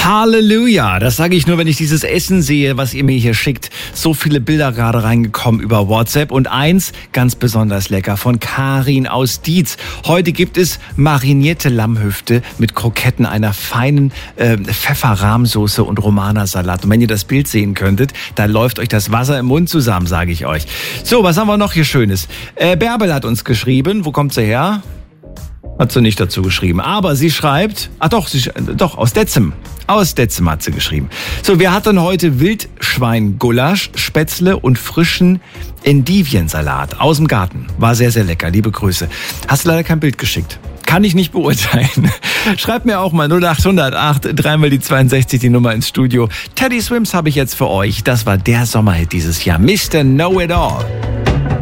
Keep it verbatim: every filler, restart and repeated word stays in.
Halleluja, das sage ich nur, wenn ich dieses Essen sehe, was ihr mir hier schickt. So viele Bilder gerade reingekommen über WhatsApp und eins ganz besonders lecker von Karin aus Dietz. Heute gibt es marinierte Lammhüfte mit Kroketten, einer feinen äh, Pfefferrahmsoße und Romana-Salat. Und wenn ihr das Bild sehen könntet, da läuft euch das Wasser im Mund zusammen, sage ich euch. So, was haben wir noch hier Schönes? Äh, Bärbel hat uns geschrieben. Wo kommt sie her? Hat sie nicht dazu geschrieben. Aber sie schreibt, ach doch, sie, doch, aus Detzem. Aus Detzem hat sie geschrieben. So, wir hatten heute Wildschweingulasch, Spätzle und frischen Endiviensalat aus dem Garten. War sehr, sehr lecker. Liebe Grüße. Hast du leider kein Bild geschickt. Kann ich nicht beurteilen. Schreibt mir auch mal null acht null acht, dreimal die zweiundsechzig, die Nummer ins Studio. Teddy Swims habe ich jetzt für euch. Das war der Sommerhit dieses Jahr. Mister Know It All.